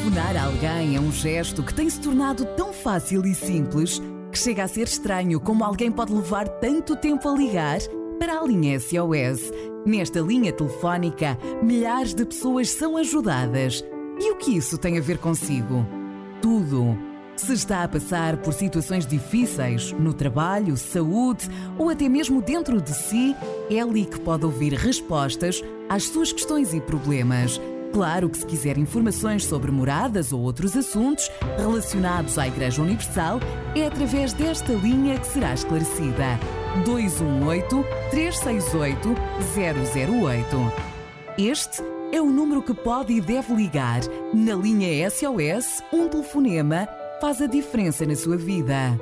Telefonar a alguém é um gesto que tem se tornado tão fácil e simples que chega a ser estranho como alguém pode levar tanto tempo a ligar para a linha SOS. Nesta linha telefónica, milhares de pessoas são ajudadas. E o que isso tem a ver consigo? Tudo. Se está a passar por situações difíceis no trabalho, saúde ou até mesmo dentro de si, é ali que pode ouvir respostas às suas questões e problemas. Claro que se quiser informações sobre moradas ou outros assuntos relacionados à Igreja Universal, é através desta linha que será esclarecida. 218-368-008. Este é o número que pode e deve ligar. Na linha SOS, um telefonema faz a diferença na sua vida.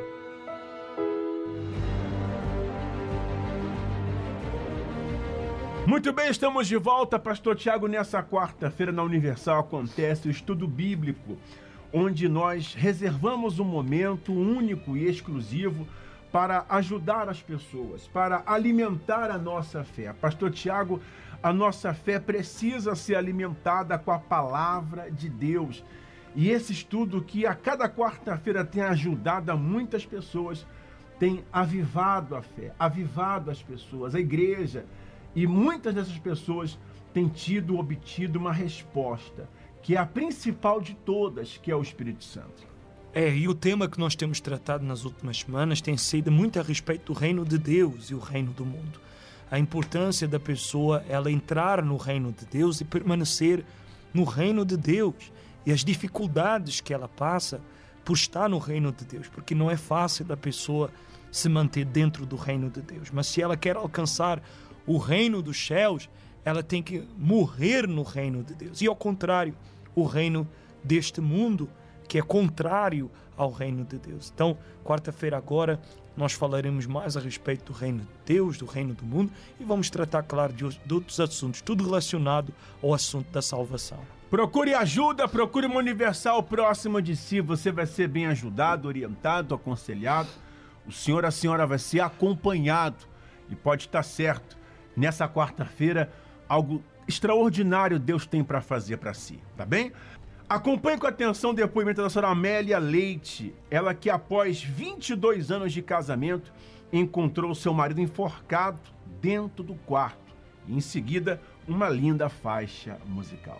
Muito bem, estamos de volta, Pastor Tiago. Nessa quarta-feira na Universal acontece o estudo bíblico, onde nós reservamos um momento único e exclusivo para ajudar as pessoas, para alimentar a nossa fé. Pastor Tiago, a nossa fé precisa ser alimentada com a palavra de Deus. E esse estudo que a cada quarta-feira tem ajudado a muitas pessoas, tem avivado a fé, avivado as pessoas, a igreja. E muitas dessas pessoas têm obtido uma resposta, que é a principal de todas, que é o Espírito Santo. E o tema que nós temos tratado nas últimas semanas tem sido muito a respeito do reino de Deus e o reino do mundo. A importância da pessoa, ela entrar no reino de Deus e permanecer no reino de Deus. E as dificuldades que ela passa por estar no reino de Deus. Porque não é fácil da pessoa se manter dentro do reino de Deus. Mas se ela quer alcançar o reino dos céus, ela tem que morrer no reino de Deus. E ao contrário, o reino deste mundo, que é contrário ao reino de Deus. Então, quarta-feira agora, nós falaremos mais a respeito do reino de Deus, do reino do mundo, e vamos tratar, claro, de outros assuntos, tudo relacionado ao assunto da salvação. Procure ajuda, procure uma Universal próxima de si, você vai ser bem ajudado, orientado, aconselhado. O senhor, a senhora vai ser acompanhado, e pode estar certo. Nessa quarta-feira, algo extraordinário Deus tem para fazer para si, tá bem? Acompanhe com atenção o depoimento da senhora Amélia Leite, ela que após 22 anos de casamento, encontrou seu marido enforcado dentro do quarto. E em seguida, uma linda faixa musical.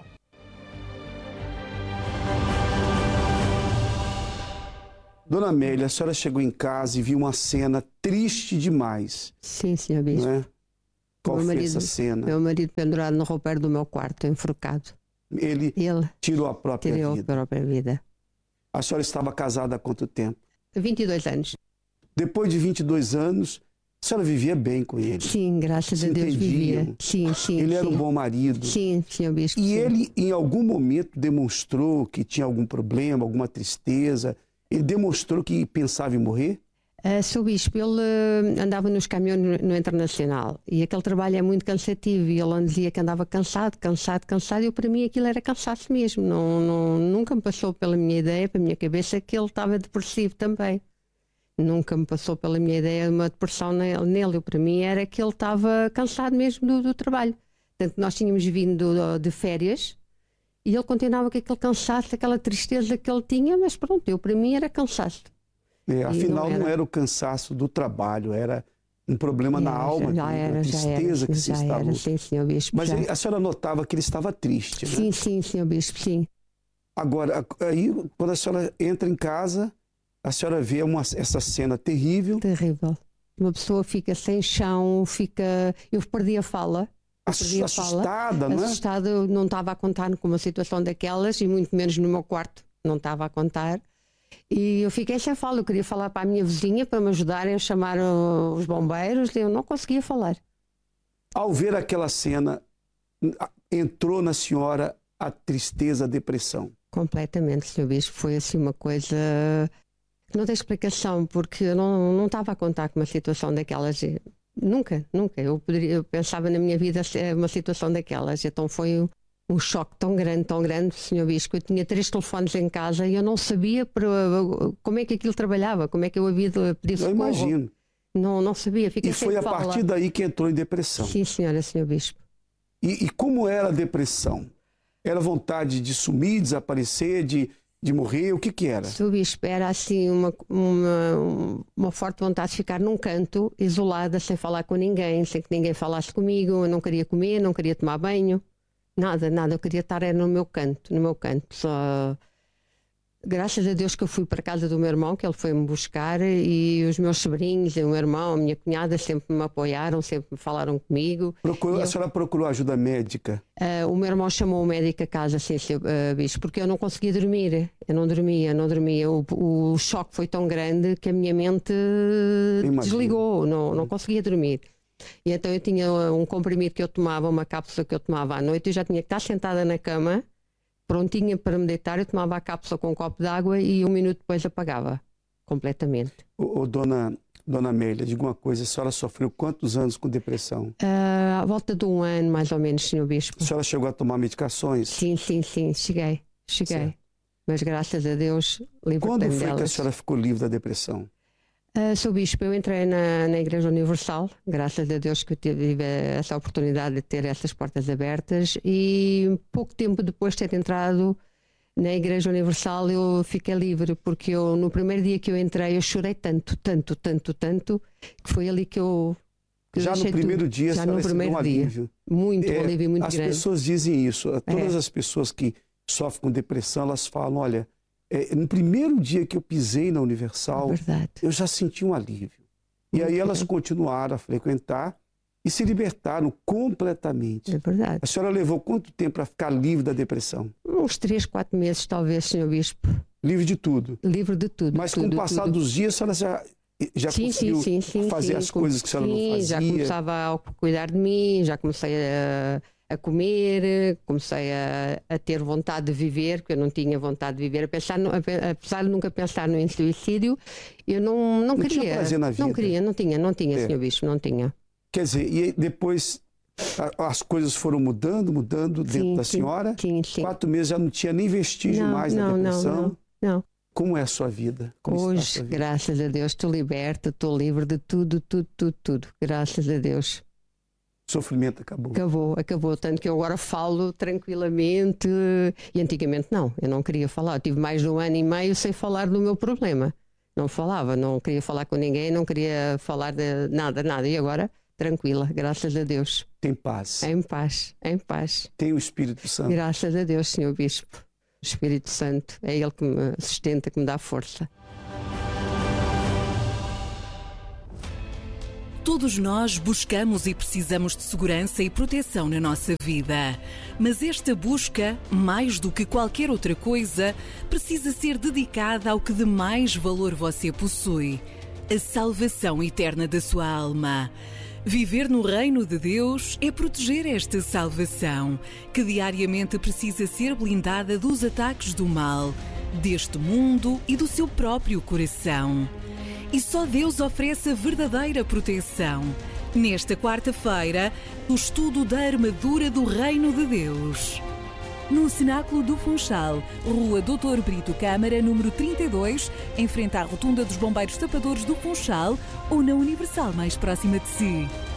Dona Amélia, a senhora chegou em casa e viu uma cena triste demais. Sim, senhor bispo. Não é? Qual foi essa cena? Meu marido pendurado no roupeiro do meu quarto, enforcado. Ele tirou a própria vida. Tirou a própria vida. A senhora estava casada há quanto tempo? 22 anos. Depois de 22 anos, a senhora vivia bem com ele? Sim, graças a Deus vivia. Sim. Ele era um bom marido? Sim, senhor bispo. E ele, em algum momento, demonstrou que tinha algum problema, alguma tristeza? Ele demonstrou que pensava em morrer? Seu bispo, ele andava nos caminhões no Internacional e aquele trabalho é muito cansativo e ele dizia que andava cansado e para mim aquilo era cansaço mesmo, nunca me passou pela minha ideia, pela minha cabeça que ele estava depressivo também, nunca me passou pela minha ideia uma depressão nele, para mim era que ele estava cansado mesmo do trabalho, tanto que nós tínhamos vindo de férias e ele continuava com aquele cansaço, aquela tristeza que ele tinha, mas pronto, para mim era cansaço. Afinal, não era o cansaço do trabalho, era um problema na alma, uma tristeza que se estava. Sim, senhor bispo. Mas a senhora notava que ele estava triste, né? Sim, senhor bispo, sim. Agora, aí, quando a senhora entra em casa, a senhora vê essa cena terrível. Terrível. Uma pessoa fica sem chão, eu perdi a fala. Assustada, não é? Assustada, eu não estava a contar com uma situação daquelas, e muito menos no meu quarto, não estava a contar. E eu fiquei sem fala, eu queria falar para a minha vizinha para me ajudarem a chamar os bombeiros, eu não conseguia falar. Ao ver aquela cena, entrou na senhora a tristeza, a depressão? Completamente, senhor bispo, foi assim uma coisa que não tem explicação, porque eu não estava a contar com uma situação daquelas, nunca, eu pensava na minha vida uma situação daquelas, então foi um choque tão grande, senhor bispo. Eu tinha 3 telefones em casa e eu não sabia como é que aquilo trabalhava, como é que eu havia de pedir socorro. Eu imagino. Não sabia, fiquei sem fala. E foi a partir daí que entrou em depressão? Sim, senhora, senhor bispo. E como era a depressão? Era vontade de sumir, desaparecer, de morrer? O que era? Seu bispo, era assim uma forte vontade de ficar num canto, isolada, sem falar com ninguém, sem que ninguém falasse comigo. Eu não queria comer, não queria tomar banho, nada. Eu queria estar no meu canto. Só... Graças a Deus que eu fui para a casa do meu irmão, que ele foi-me buscar, e os meus sobrinhos, o meu irmão, a minha cunhada sempre me apoiaram, sempre me falaram comigo. A senhora procurou ajuda médica? O meu irmão chamou o médico a casa, assim, bispo, porque eu não conseguia dormir. Eu não dormia. O choque foi tão grande que a minha mente desligou, não conseguia dormir. E então eu tinha um comprimido que eu tomava, uma cápsula que eu tomava à noite, eu já tinha que estar sentada na cama, prontinha para me deitar. Eu tomava a cápsula com um copo de água e 1 minuto depois apagava completamente. Dona Amélia, diga uma coisa, a senhora sofreu quantos anos com depressão? À volta de 1 ano, mais ou menos, senhor bispo. A senhora chegou a tomar medicações? Sim, cheguei. Certo. Mas graças a Deus libertei-me delas. Quando foi delas. que a senhora ficou livre da depressão? Sou bispo, eu entrei na Igreja Universal, graças a Deus que eu tive essa oportunidade de ter essas portas abertas, e pouco tempo depois de ter entrado na Igreja Universal eu fiquei livre, porque no primeiro dia que eu entrei eu chorei tanto, que foi ali que eu já no primeiro dia, já no primeiro dia, um alívio muito grande. As pessoas dizem isso, todas as pessoas que sofrem com depressão, elas falam, olha, no primeiro dia que eu pisei na Universal, eu já senti um alívio. E aí elas continuaram a frequentar e se libertaram completamente. É verdade. A senhora levou quanto tempo para ficar livre da depressão? Uns 3, 4 meses, talvez, senhor bispo. Livre de tudo? Livre de tudo. Mas com o passar dos dias, a senhora já conseguiu fazer as coisas que a senhora não fazia? Já começava a cuidar de mim, já comecei a comer, comecei a ter vontade de viver, porque eu não tinha vontade de viver, apesar de nunca pensar no suicídio, eu não queria. Tinha prazer na vida. Não tinha, senhor bispo, não tinha. Quer dizer, e depois as coisas foram mudando dentro da senhora? Sim. 4 meses já não tinha nem vestígio mais da depressão? Não. Como é a sua vida? Hoje, graças a Deus, estou liberta, estou livre de tudo. Graças a Deus. O sofrimento acabou. Acabou. Tanto que eu agora falo tranquilamente. E antigamente eu não queria falar. Eu tive mais de 1 ano e meio sem falar do meu problema. Não falava, não queria falar com ninguém, não queria falar de nada. E agora, tranquila, graças a Deus. Tem paz. Em paz. Tem o Espírito Santo. Graças a Deus, senhor bispo. O Espírito Santo é ele que me sustenta, que me dá força. Todos nós buscamos e precisamos de segurança e proteção na nossa vida. Mas esta busca, mais do que qualquer outra coisa, precisa ser dedicada ao que de mais valor você possui: a salvação eterna da sua alma. Viver no reino de Deus é proteger esta salvação, que diariamente precisa ser blindada dos ataques do mal, deste mundo e do seu próprio coração. E só Deus oferece a verdadeira proteção. Nesta quarta-feira, o estudo da armadura do Reino de Deus. No Cenáculo do Funchal, Rua Dr. Brito Câmara, número 32, em frente à Rotunda dos Bombeiros Tapadores do Funchal, ou na Universal mais próxima de si.